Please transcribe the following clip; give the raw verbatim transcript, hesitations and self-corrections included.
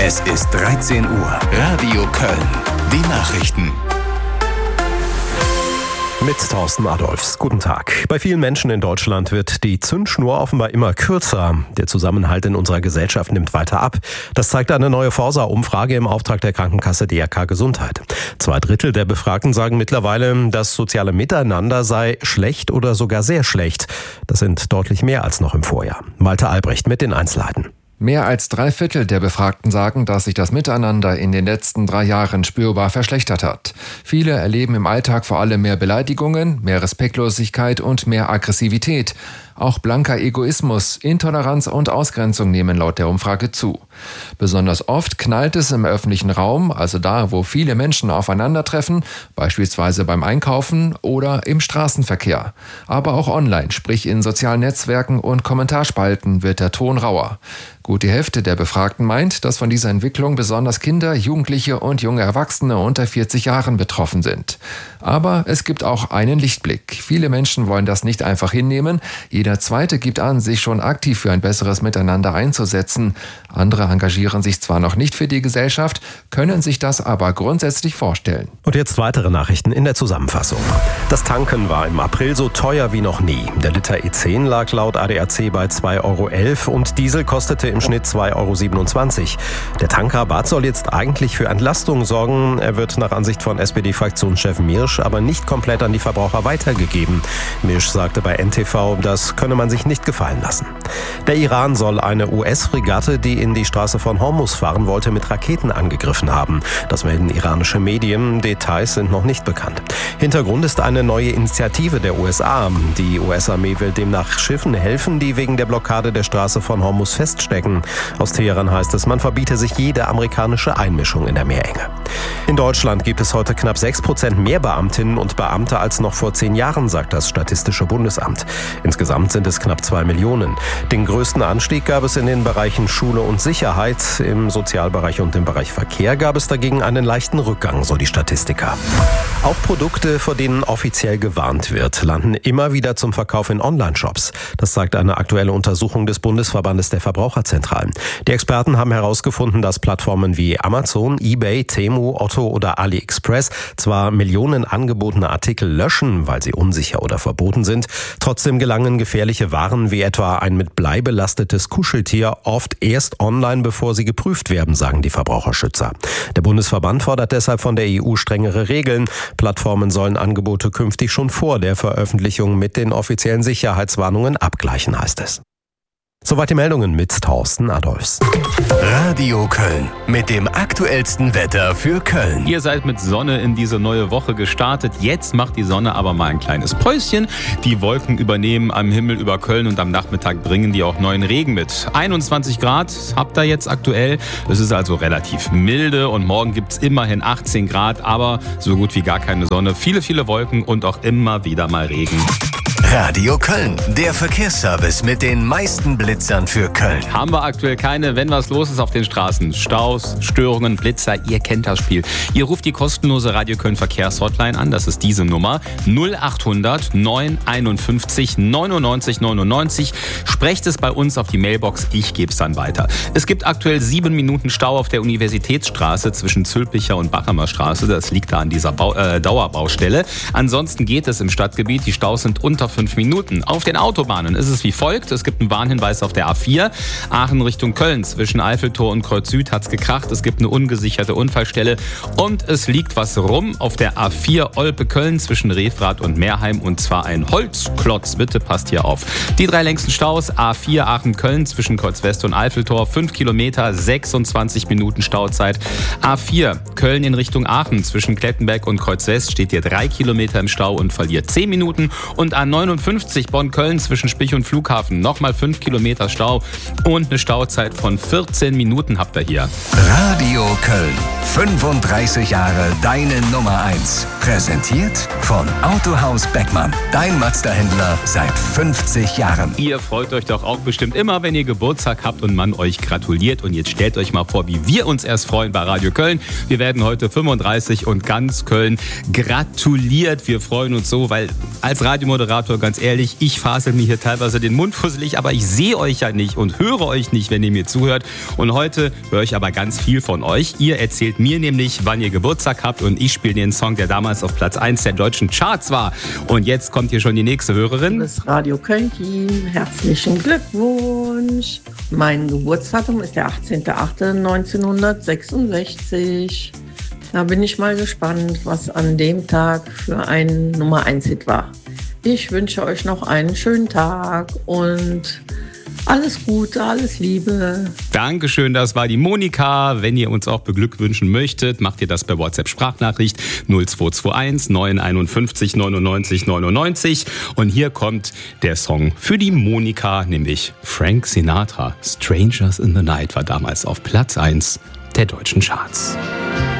Es ist dreizehn Uhr. Radio Köln. Die Nachrichten. Mit Thorsten Adolfs. Guten Tag. Bei vielen Menschen in Deutschland wird die Zündschnur offenbar immer kürzer. Der Zusammenhalt in unserer Gesellschaft nimmt weiter ab. Das zeigt eine neue Forsa-Umfrage im Auftrag der Krankenkasse D R K Gesundheit. Zwei Drittel der Befragten sagen mittlerweile, das soziale Miteinander sei schlecht oder sogar sehr schlecht. Das sind deutlich mehr als noch im Vorjahr. Malte Albrecht mit den Einzelheiten. Mehr als drei Viertel der Befragten sagen, dass sich das Miteinander in den letzten drei Jahren spürbar verschlechtert hat. Viele erleben im Alltag vor allem mehr Beleidigungen, mehr Respektlosigkeit und mehr Aggressivität. Auch blanker Egoismus, Intoleranz und Ausgrenzung nehmen laut der Umfrage zu. Besonders oft knallt es im öffentlichen Raum, also da, wo viele Menschen aufeinandertreffen, beispielsweise beim Einkaufen oder im Straßenverkehr. Aber auch online, sprich in sozialen Netzwerken und Kommentarspalten, wird der Ton rauer. Gut die Hälfte der Befragten meint, dass von dieser Entwicklung besonders Kinder, Jugendliche und junge Erwachsene unter vierzig Jahren betroffen sind. Aber es gibt auch einen Lichtblick. Viele Menschen wollen das nicht einfach hinnehmen. Jeder Zweite gibt an, sich schon aktiv für ein besseres Miteinander einzusetzen. Andere engagieren sich zwar noch nicht für die Gesellschaft, können sich das aber grundsätzlich vorstellen. Und jetzt weitere Nachrichten in der Zusammenfassung. Das Tanken war im April so teuer wie noch nie. Der Liter E zehn lag laut A D A C bei zwei Euro elf und Diesel kostete im Schnitt zwei Euro siebenundzwanzig. Der Tankrabatt soll jetzt eigentlich für Entlastung sorgen. Er wird nach Ansicht von S P D-Fraktionschef Mirsch aber nicht komplett an die Verbraucher weitergegeben. Mirsch sagte bei N T V, das könne man sich nicht gefallen lassen. Der Iran soll eine U S-Fregatte, die in die Straße von Hormuz fahren wollte, mit Raketen angegriffen haben. Das melden iranische Medien. Details sind noch nicht bekannt. Hintergrund ist eine neue Initiative der U S A. Die U S-Armee will demnach Schiffen helfen, die wegen der Blockade der Straße von Hormuz feststecken. Aus Teheran heißt es, man verbiete sich jede amerikanische Einmischung in der Meerenge. In Deutschland gibt es heute knapp sechs Prozent mehr Beamtinnen und Beamte als noch vor zehn Jahren, sagt das Statistische Bundesamt. Insgesamt sind es knapp zwei Millionen. Den größten Anstieg gab es in den Bereichen Schule und Sicherheit. Im Sozialbereich und im Bereich Verkehr gab es dagegen einen leichten Rückgang, so die Statistiker. Auch Produkte, vor denen offiziell gewarnt wird, landen immer wieder zum Verkauf in Online-Shops. Das zeigt eine aktuelle Untersuchung des Bundesverbandes der Verbraucherzentralen. Die Experten haben herausgefunden, dass Plattformen wie Amazon, eBay, Temu, Otto oder AliExpress zwar Millionen angebotene Artikel löschen, weil sie unsicher oder verboten sind, trotzdem gelangen gefährliche Waren wie etwa ein mit Blei belastetes Kuscheltier oft erst online, bevor sie geprüft werden, sagen die Verbraucherschützer. Der Bundesverband fordert deshalb von der E U strengere Regeln. Plattformen sollen Angebote künftig schon vor der Veröffentlichung mit den offiziellen Sicherheitswarnungen abgleichen, heißt es. Soweit die Meldungen mit Thorsten Adolfs. Radio Köln mit dem aktuellsten Wetter für Köln. Ihr seid mit Sonne in diese neue Woche gestartet. Jetzt macht die Sonne aber mal ein kleines Päuschen. Die Wolken übernehmen am Himmel über Köln und am Nachmittag bringen die auch neuen Regen mit. einundzwanzig Grad habt ihr jetzt aktuell. Es ist also relativ milde und morgen gibt es immerhin achtzehn Grad, aber so gut wie gar keine Sonne. Viele, viele Wolken und auch immer wieder mal Regen. Radio Köln, der Verkehrsservice mit den meisten Blitzern für Köln. Haben wir aktuell keine, wenn was los ist auf den Straßen. Staus, Störungen, Blitzer, ihr kennt das Spiel. Ihr ruft die kostenlose Radio Köln Verkehrshotline an, das ist diese Nummer null achthundert neun einundfünfzig neunundneunzig neunundneunzig. Sprecht es bei uns auf die Mailbox, ich gebe es dann weiter. Es gibt aktuell sieben Minuten Stau auf der Universitätsstraße zwischen Zülpicher und Bachamer Straße. Das liegt da an dieser Bau, äh, Dauerbaustelle. Ansonsten geht es im Stadtgebiet, die Staus sind unter fünf Minuten. Auf den Autobahnen ist es wie folgt. Es gibt einen Warnhinweis auf der A vier. Aachen Richtung Köln. Zwischen Eiffeltor und Kreuz Süd hat's gekracht. Es gibt eine ungesicherte Unfallstelle. Und es liegt was rum auf der A vier Olpe-Köln zwischen Refrath und Meerheim. Und zwar ein Holzklotz. Bitte passt hier auf. Die drei längsten Staus. A vier Aachen-Köln zwischen Kreuz West und Eiffeltor. fünf Kilometer, sechsundzwanzig Minuten Stauzeit. A vier Köln in Richtung Aachen zwischen Klettenberg und Kreuz West steht ihr drei Kilometer im Stau und verliert zehn Minuten. Und A neunundfünfzig Bonn-Köln zwischen Spich und Flughafen. Nochmal fünf Kilometer Stau und eine Stauzeit von vierzehn Minuten habt ihr hier. Radio Köln. fünfunddreißig Jahre deine Nummer eins. Präsentiert von Autohaus Beckmann. Dein Mazda-Händler seit fünfzig Jahren. Ihr freut euch doch auch bestimmt immer, wenn ihr Geburtstag habt und man euch gratuliert. Und jetzt stellt euch mal vor, wie wir uns erst freuen bei Radio Köln. Wir werden heute fünfunddreißig und ganz Köln gratuliert. Wir freuen uns so, weil als Radiomoderator ganz ehrlich, ich fasel mir hier teilweise den Mund fusselig, aber ich sehe euch ja nicht und höre euch nicht, wenn ihr mir zuhört. Und heute höre ich aber ganz viel von euch. Ihr erzählt mir nämlich, wann ihr Geburtstag habt und ich spiele den Song, der damals auf Platz eins der deutschen Charts war. Und jetzt kommt hier schon die nächste Hörerin. Das Radio Köln-Team, herzlichen Glückwunsch. Mein Geburtsdatum ist der achtzehnter achter neunzehnhundertsechsundsechzig. Da bin ich mal gespannt, was an dem Tag für ein Nummer eins Hit war. Ich wünsche euch noch einen schönen Tag und alles Gute, alles Liebe. Dankeschön, das war die Monika. Wenn ihr uns auch beglückwünschen möchtet, macht ihr das per WhatsApp-Sprachnachricht null zwei zwei eins neun fünf eins neunundneunzig neunundneunzig. Und hier kommt der Song für die Monika, nämlich Frank Sinatra. Strangers in the Night war damals auf Platz eins der deutschen Charts.